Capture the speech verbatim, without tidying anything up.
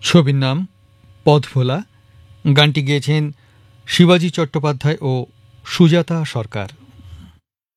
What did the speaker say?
ছবির নাম পথভোলা। গানটি গেয়েছেন শিবাজি চট্টোপাধ্যায় ও সুজাতা সরকার।